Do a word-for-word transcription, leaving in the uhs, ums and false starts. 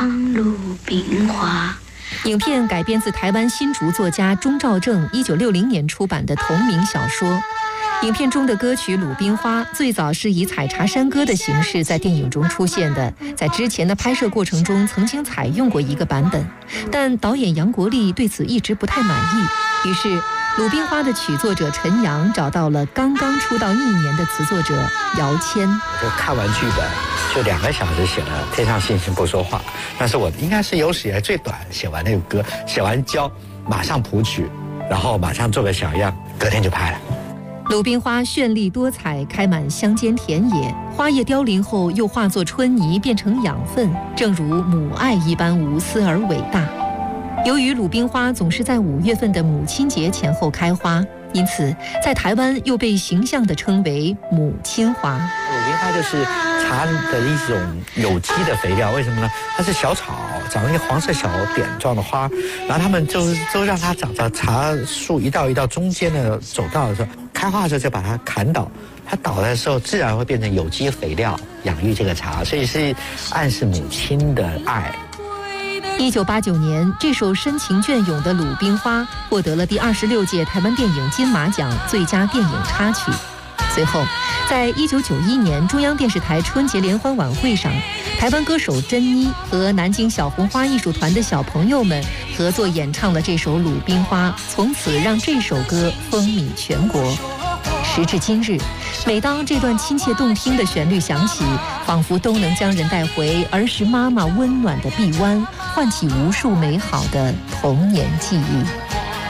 芳鲁冰花。 影片改编自台湾新竹作家钟兆政一九六零年出版的同名小说。影片中的歌曲《鲁冰花》最早是以采茶山歌的形式在电影中出现的，在之前的拍摄过程中曾经采用过一个版本，但导演杨国立对此一直不太满意，于是《鲁冰花》的曲作者陈阳找到了刚刚出道一年的词作者姚谦。 我看完剧本就两个小时写了《天上星星不说话》，那是我应该是有史以来最短写完那个歌，写完交马上谱曲，然后马上做个小样，隔天就拍了。 鲁冰花绚丽多彩，开满乡间田野，花叶凋零后又化作春泥变成养分，正如母爱一般无私而伟大。由于鲁冰花总是在五月份的母亲节前后开花，因此在台湾又被形象地称为母亲花。 鲁冰花就是茶的一种有机的肥料，为什么呢？它是小草，长了一个黄色小点状的花，然后他们就是都让它长到茶树一道一道中间的走道的时候，开花的时候就把它砍倒，它倒的时候自然会变成有机肥料，养育这个茶，所以是暗示母亲的爱。 一九八九年，这首深情隽永的《鲁冰花》获得了第二十六届台湾电影金马奖最佳电影插曲。随后，在一九九一年中央电视台春节联欢晚会上，台湾歌手珍妮和南京小红花艺术团的小朋友们合作演唱了这首《鲁冰花》，从此让这首歌风靡全国。时至今日，每当这段亲切动听的旋律响起，仿佛都能将人带回儿时妈妈温暖的臂弯，唤起无数美好的童年记忆。